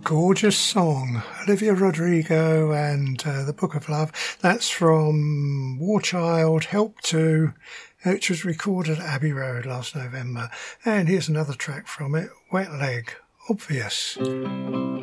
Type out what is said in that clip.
Gorgeous song, Olivia Rodrigo and The Book of Love. That's from War Child, Help 2, which was recorded at Abbey Road last November. And here's another track from it, Wet Leg, Obvious.